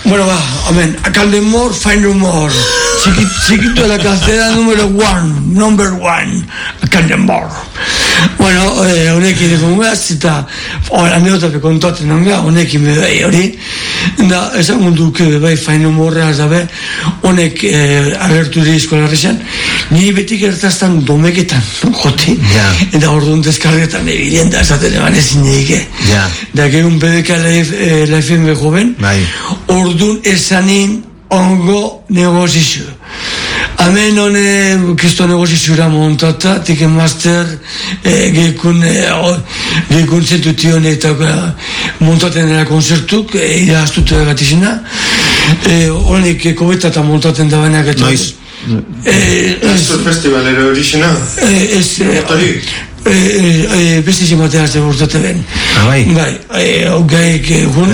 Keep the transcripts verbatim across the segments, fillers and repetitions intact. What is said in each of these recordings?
Bueno, va, amén. Caldemore, find no more. Chiquito, chiquito de la calzada número one, number one, Caldemore. Bueno, eh, honekin egon gaz, eta aneota kontatu nanga, honekin bebai hori, da, esan munduke bebai find no more, azabe, honek eh, agertu di eskolarrizan, ni beti gertaztan domeketan, joti, yeah. Eta orduan deskargetan ebilen da, esaten eban ezin egike. Yeah. Da, gegun B B K la F M joven, orduan esanin ongo negozizio. Hemen hone kisto negozizioa montata, Ticketmaster, eh, gekun, eh, gekun zentution eta montaten dela konzertuk, eh, iraztutu egatizena. Eh, honek kobeta eta montaten da baina getu. Noiz? Ez festivalero horixena? Ez, beste zimatea ze bortate ben. Bai? Bai, gaik egun,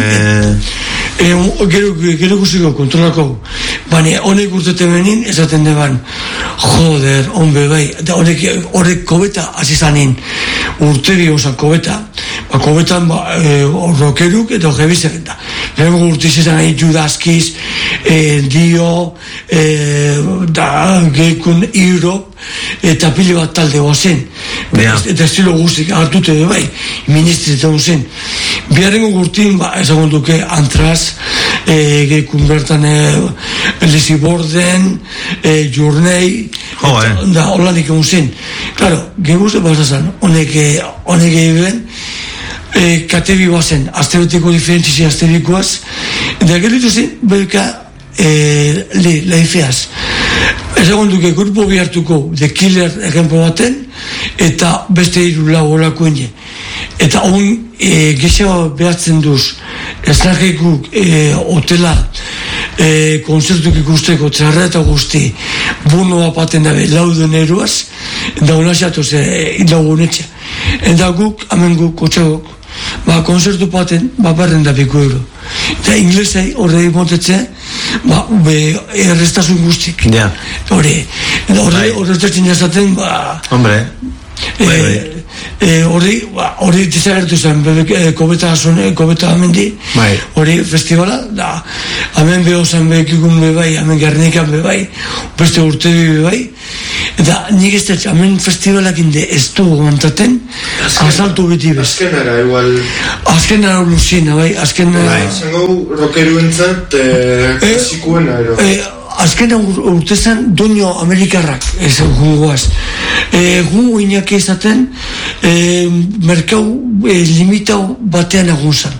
gero guziko kontrolako, baina honek urtete benin, esaten deban, joder, onbe bai, eta horrek kobeta azizanin, urte bi osan kobeta, ba, kobetan, ba, rokeruk eta jebizek eta. Lehen urtizizan nahi Judaskiz, Dio, da, geikun, Europe, eta pili bat talde gozen, eta estilo guztik hartute de bai, ministri eta gozen. Biharrengo gurtin, ba, ezagun duke, Antraz, geikun bertan, Lizzie Borden, Journey, da, holanik egun zen. Claro, gehiaguzte basazan, honek egin, katebi bazen, aztebeteko diferentzizia aztebikoaz, eta geritu zen, belka, laifeaz. Ezagun duke, grupo bihartuko, The Killer egenpo baten, eta beste hiru lau olako ine. Eta hon, gehiago behatzen duz, estrangekuk, hotela, konzertuk ikusteko, txarra eta guzti, bono apaten dabe, lauden eruaz, da hona xatoz, lau honetxe. Eta guk, hemen guk, kotxagok, ba, konzertu paten, ba, barren da biko euro. Eta inglesai, horre montetze, ba, errestasun guztik. Ja. Horre, horre, horre tertzen jazaten, ba... Hombre, bai, bai. Horri, horri desagertu zen, kobeta kobeta amendi, horri festivala, da, hemen beho zen behekikun bebai, hemen Gernikan bebai, beste urte bebai, eta nik ez dut, hemen festivalak inde ez du gantaten, asaltu beti bez. Azkenara, igual... Azkenara luzina, bai, azkenara... Zango, rokeruentzat, klasikuena, ero... Azkena urtezan doño amerikarrak ez gungoaz. Gungo inak ezaten merkau limitau batean agunzan.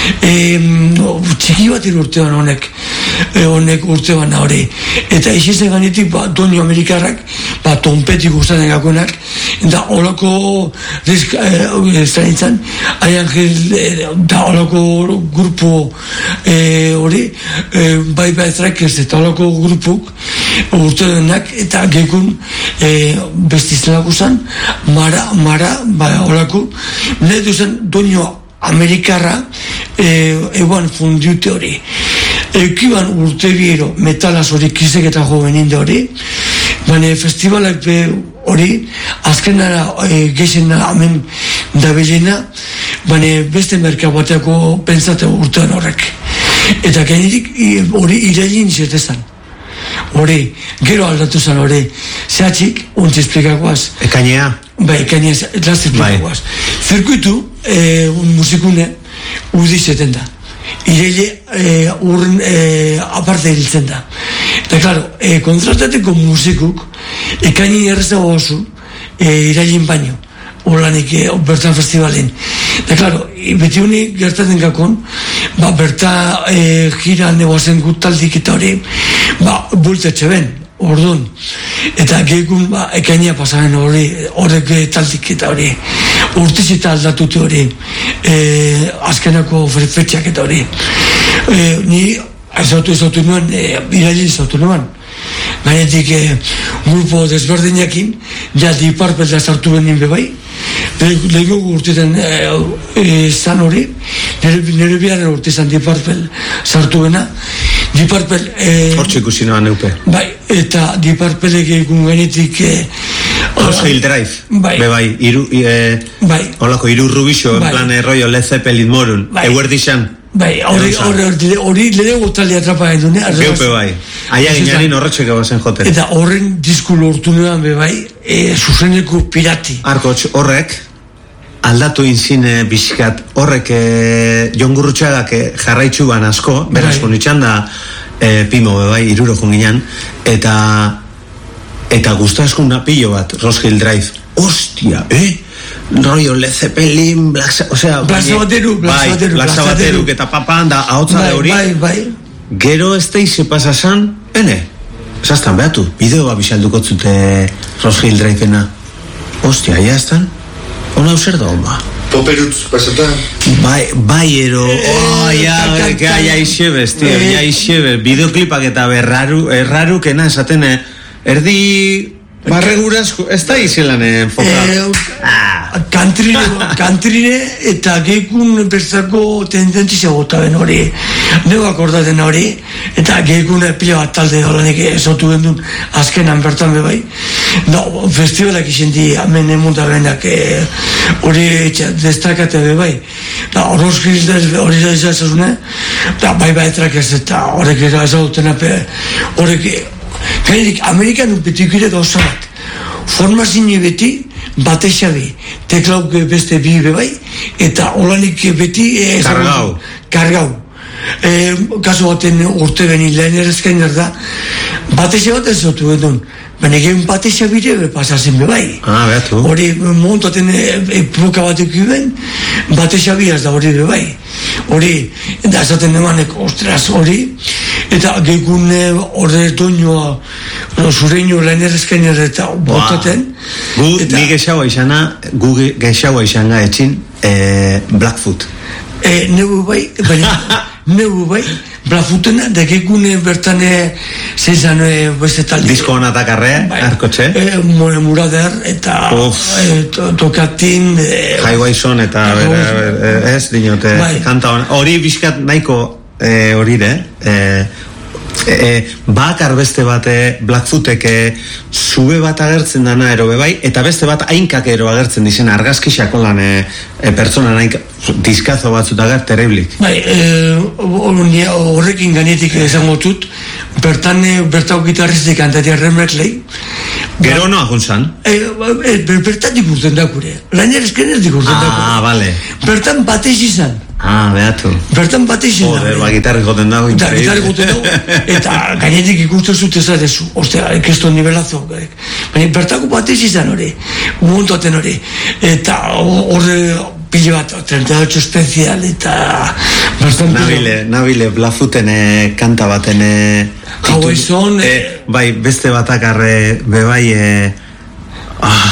Txiki bat urtean honek honek urtean hori. Eta izizen ganetik doño amerikarrak tonpetik guztaten gakonak da holako zaintzan Aiangel da holako grupo hori bai bai trackers eta holako grupuk urte denak eta gekun bestiztenako zen mara, mara, ba, holako nahi duzen doño amerikarra eguan fundiute hori ekiban urte biero metalaz hori kizek eta jo beninde hori baina festivalak be hori azkenara geixena hemen dabilena baina beste merka bateako pentsate urtean horrek eta gainetik hori irailin zertezan hori, gero aldatu zen hori zehatxik, untzi esplikakoaz ekainea? Bai, ekainea, laste esplikakoaz zirkuitu, un musikune udizeten da ireile urren aparte hiltzen da eta klaro, kontratateko musikuk ekaini errezago oso irailin baino holanik bertan festivalen eta klaro, beti honi gertaten gakon ba, berta gira negoazen gut taldik eta hori ba, bultetxe ben orduan, eta gehikun ba, ekainia pasamen hori horrek taldik eta hori urtizita aldatute hori e, azkenako fetxak eta hori e, ni ezautu ezautu nuen e, iraili ezautu nuen gainetik e, grupo desberdinakin ja diparpel da sartu benin bebai lehiko urtetan zan hori nire biaren urtezan diparpel sartu bena diparpel hortxe ikusi noan neupe bai, eta diparpelek egun gainetik House Hill Drive, bai, bai, iru, e, bai, holako iru rubixo, en plan rollo Led Zeppelin morun, bai, eguerdixan, Bai, hori, hori, hori, lehenengo talde atrapa edu, ne? Beupe bai, aia ginean horretxeko bazen joten. Eta horren disku lortu nuan, be bai, e, zuzeneko pirati. Arkotx, horrek, aldatu inzine bizikat, horrek e, Jon Gurrutxagak e, jarraitzu ban asko, berazko nitxan da e, pimo, be bai, iruro junginan, eta eta guztaskuna pilo bat, Rose Hill Drive. Ostia, eh? Rollo Led Zeppelin, Black, o sea, Black Sabateru, Black Sabateru, Black Sabateru, eta papan da ahotza de hori. Bai, bai, Gero ez teize pasa san, ene, zaztan behatu, bideoa bisalduko zute Rose Hill Drive-ena. Ostia, ya estan? Ona user da, oma. Poperutz, pasata? Bai, bai, ero, oh, ya, que haya ixebez, tío, ya ixebez, bideoklipak eta berraru, erraru, kena, esaten, erdi... Barregurazko, ez da izelan enfokatu. Eh, kantrine, kantrine eta geikun bertzako tendentzia gota ben hori. Nego akordaten hori, eta geikun pila bat talde dolanik ezotu gendun azkenan bertan bebai. No, festivalak izen di, hemen emunta benak hori destakate bebai. Da, horroz giltez hori da izazazune, da, bai bai trakez eta horrek era ezagutena horrek... Gairik, Amerikan upetik ere gauza bat. Formazine beti, bate xabi. Teklauk beste bi bebai, eta olanik beti... E, kargau. Kargau. E, kaso baten urte beni lehen errezkainer da, bate xabat ez zotu edun. Baina egin bate xabire pasazen bebai. Ah, behatu. Hori, montaten epoka batek iben, bate xabiaz da hori bebai. Hori, eta esaten emanek, ostras, hori, eta geikun horre doinoa, zureino lehen errezkainer eta botaten. Gu, ni gexaua izana, gu gexaua izana etxin, Blackfoot. E, neu bai, baina, neu bai, Blackfootena, da geikun bertan zeizan beste talde. Disko honatakarre, arkotxe? Murader, eta tokatin... Highway Son, eta ez, dinote, kanta hori bizkat nahiko hori de, E, bakar beste bate Blackfootek zube bat agertzen dana ero bebai, eta beste bat ainkak ero agertzen dizen argazkixako lan e, e, pertsona nahi diskazo batzut ager tereblik. Bai, e, horrekin ganetik esango tut, bertan bertau gitarriztik kantatia Remmerley. Gero no aguntzan? E, e, bertan dikurten dakure, lainer eskenez dikurten dakure. Ah, vale. Bertan batez izan. Ah, behatu. Bertan batez izan. Joder, ba, gitarri goten dago. Eta gitarri goten dago, eta gainetik ikusten zut ezarezu. Ostea, ekesto nivelazo. Baina bertako batez izan hori, montaten hori. Eta horre pile bat, treinta y ocho especial, eta... Nabile, nabile, Blackfooten kanta baten... Highway Son... Bai, beste batakarre, bebai... Ah...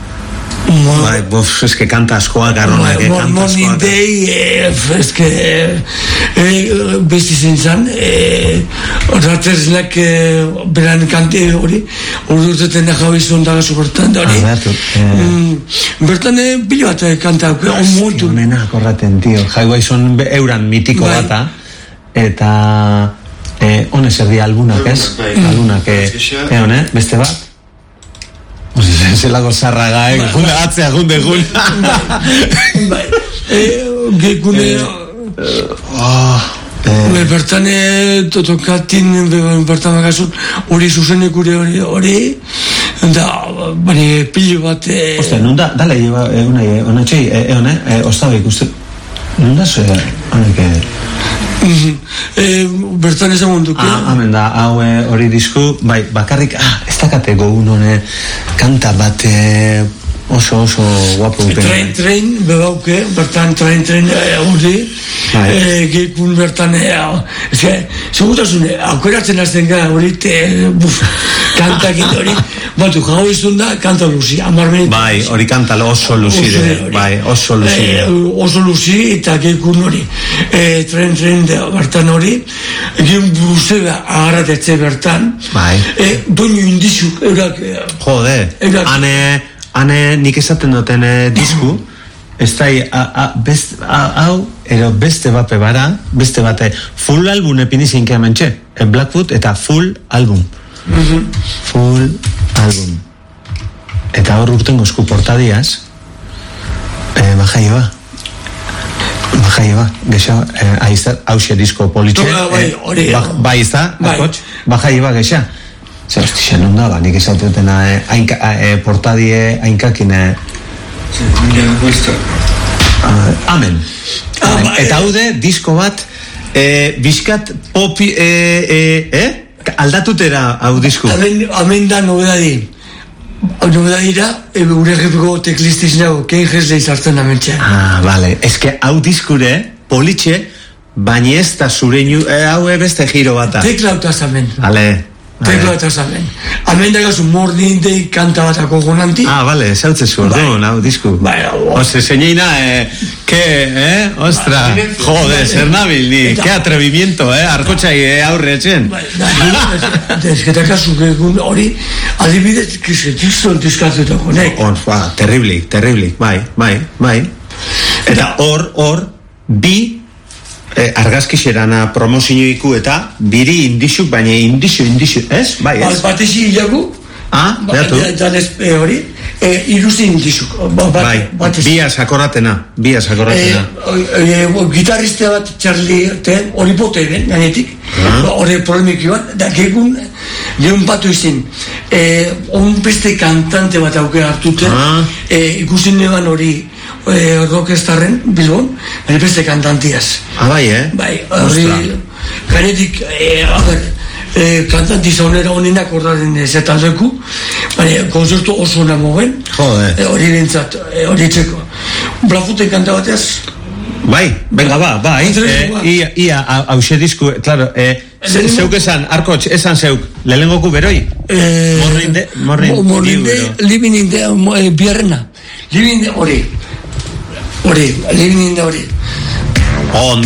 Bai, bof, eske kanta askoa garronak, kanta askoa. Morning Day, eske, besti zen zan, Ratersnak beran kante hori, hori urteten da Highway Son daga zubertan da hori. Bertan pilo bat kanta, on montu. Honena akorraten, tio, Highway Son euran mitiko bata, eta honez erdi albunak, ez? Albunak, hone, beste bat? Zelako zarraga, eh? Gunde atzea, gunde, gunde. Bai, gekune... Bertan totokatin, bertan magazun, hori zuzenek gure hori, hori, da, bane, pilo bat... Oste, nunda, dale, hona txei, egon, eh, ostabek, uste, nunda zue, honek... Bertan ez egon duke. Ah, amen da, hau hori disku, bai, bakarrik, ah, ez dakate gogun hone, kanta bate oso oso guapo duten. Train, train, bebauke, bertan train, train hori, geikun bertan, ez que, segutasun, akoratzen azten gara hori, buf, kantakit hori, batu, jau izun da, kanta luzi, amar minutu. Bai, hori kanta oso luzi, bai, oso luzi. Oso luzi, eta geikun hori, train, train, bertan hori, egin buruzega agarratetze bertan, bai, doinu indizuk, eurak... Jode, ane... Hane nik esaten duten disku, ez da, hau, ero beste bape bara, beste bate, full album epinizin kemen txe, Blackfoot eta full album. Full album. Eta hor urten gozku portadiaz, bajai ba. Jai ba, gexo, hause disko politxe. Bai, ez da, akotx? Bajai ba, gexa. Zer, hostia, non da, ba, nik esatetena, portadie, ainkakine. Amen. Eta haude, disko bat, bizkat popi, eh? Aldatutera hau disko. Amen da nobedadi. Nobedadira, gure egiteko teklistiz nago, kein jezle izartzen amentxean. Ah, bale. Ez que hau diskure, politxe, baina ez da zure inu, hau ebeste giro bata. Teklautaz amen. Bale. Teklautaz amen. Amen da gazu Morning Day kanta batako gonanti. Ah, bale, zautzezu, orduan, hau disku. Bai, hau. Ose, señeina, eh, que, eh, ostra, jode, zer nabil, ni, que atrevimiento, eh, arkotxai, eh, aurre etxen. Bai, ez que takazu, hori, adibidez, kizetizton diskatzetako, nek. Hor, ba, terriblik, terriblik, bai, bai, bai. Eta hor, hor, bi, Eh, argazkixerana promozioiku eta biri indixuk, baina indixu, indixu, ez? Bai, ez? Batezi hilagu, ah, behatu? Janez hori, iruzi indixuk. Bai, bia sakoratena, bia sakoratena. Gitarriste bat Charlie hori bote ben, ganetik, hori polemik joan, da gegun, lehun batu izin, on beste kantante bat auke hartute, ikusin neban hori, orkestarren, Bilbon, baina beste kantantiaz. Ah, bai, eh? Bai, hori, ganetik, a ber, kantanti zaunera honenak ordaren zetaldeku, baina konzertu oso namo ben, hori bintzat, hori txeko. Blafuten kanta bateaz? Bai, venga, ba, bai, ia, ia, hause disku, claro, zeuk esan, Arkotx, esan zeuk, lehengoku beroi? Morrinde, morrinde, living in the, bierrena, living in the, hori, hori, living in the hori. On